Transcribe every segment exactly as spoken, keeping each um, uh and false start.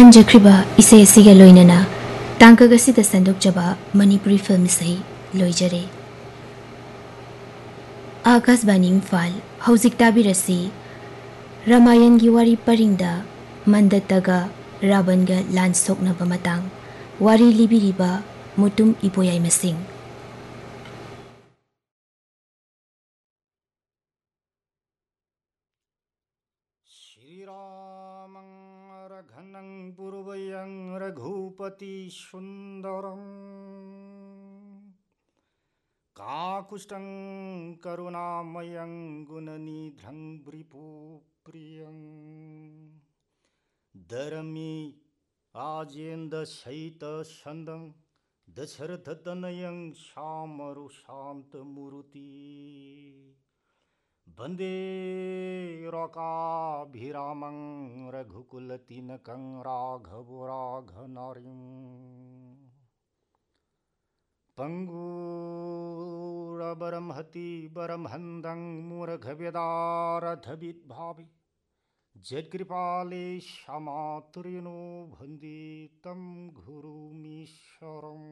ꯇꯥꯍꯟꯖꯈ꯭ꯔꯤꯕ ꯏꯁꯩ ꯑꯁꯤꯒ ꯂꯣꯏꯅꯅ ꯇꯥꯡꯀꯛ ꯑꯁꯤꯗ ꯁꯟꯗꯣꯛꯆꯕ ꯃꯅꯤꯄꯨꯔꯤ ꯐꯤꯜꯝ ꯏꯁꯩ ꯂꯣꯏꯖꯔꯦ꯫ ꯑꯥꯀꯥꯁꯕꯥꯅꯤ ꯏꯝꯐꯥꯜ ꯍꯧꯖꯤꯛ ꯇꯥꯕꯤꯔꯁꯤ ꯔꯥꯃꯥꯌꯟꯒꯤ ꯋꯥꯔꯤ ꯄꯔꯤꯡꯗ ꯃꯟꯗꯠꯇꯒ ꯔꯥꯕꯟꯒ ꯂꯥꯟ ꯁꯣꯛꯅꯕ ꯃꯇꯥꯡ ꯋꯥꯔꯤ ꯂꯤꯕꯤꯔꯤꯕ ꯃꯨꯇꯨꯝ ꯏꯕꯣꯌꯥꯏꯃꯁꯤꯡ꯫ श्रीरामं रघनं पूर्वयं रघुपति सुंदरं काकुष्ठं करुणामयं गुणनिधं वृपुप्रियं धरमी आजेन्द्र सहित सन्दं दशरथतनयं श्यामरुशान्तमूर्ति वंदे लोकाभिरामं रघुकुलतिलकं राघवो राघनारिं पंगुरबरमहति बरमहन्दं मूर्घव्यदारथविद्भावि जत्कृपाले क्षमातुरिणो वन्दे तं गुरुमीश्वरम्।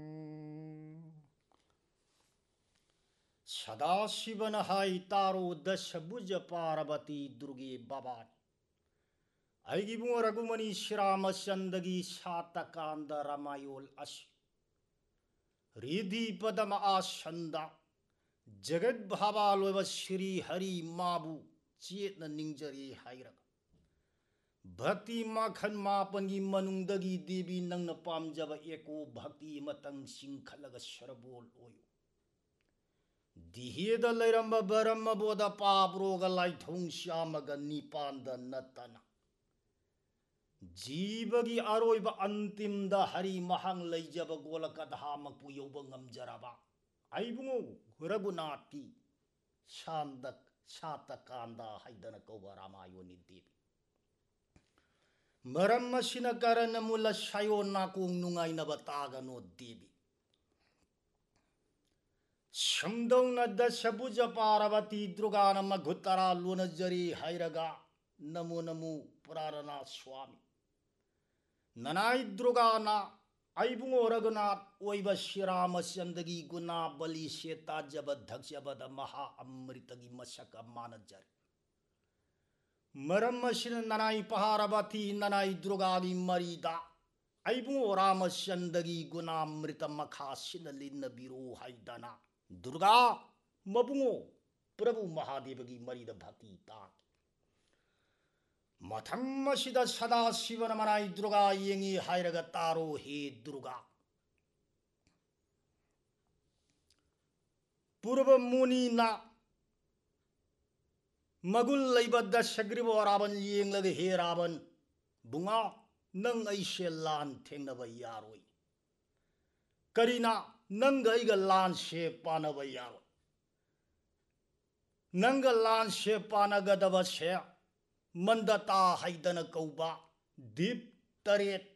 सदाशिवन हाई तारो दशभुज पार्वती दुर्गे भवानी अगिबुं रघुमणि श्रीरामचंद्रगी सातकांद रामायोल असि रिधि पदम आसंदा जगत भावालोब श्री हरि माबु चेतन निंजरे हाइरग भक्ति माखन मापनगी मनुंगदगी देवी नंगन पामजब एको भक्ति मतंग सिंखलग शरबोल ओयो दिहेद लैरंब बरम बोध पापरोग लाइथों श्यामग निपांद नतना जीवगी अरोइब अंतिम द हरि महंग लैजब गोलक धामक पुयोब ngमजराबा आइबुंगो रघुनाथी शांदक शातकांदा हाइदन कौबा रामायोनि देवी मरम मसिन करन मुल सायो नाकों नुंगाइनब तागनो देवी शमदौन दशभुज पार्वती दुर्गान मघुतरा लोनजरी हाइरगा नमो नमो पुरारना स्वामी ननाई दुर्गाना आइबुंगो रघुनाथ ओइब श्रीरामचंद्रगी गुना बलि सेता जब धक्ष्यबद महा अमृतगी मशक मानजर मरम मसिन ननाई पार्वती ननाई दुर्गागी मरीदा आइबुंगो रामचंद्रगी गुना अमृत मखा सिन लिन बिरो हाइदना दुर्गा मबुंगो प्रभु महादेव की मरीद भक्ति ताक मथम मसिद सदा शिवन मनाई दुर्गा येंगी हाइरग तारो हे दुर्गा पूर्व मुनि ना मगुल लैब दशग्रीव रावण येंगलग हे रावण बुंगा नंग ऐसे लान थेंगनब यारोई करीना नंग ऐग लान से पानब यारो नंग लान से पानगदब से मंदता हाइदन कौबा दीप तरेत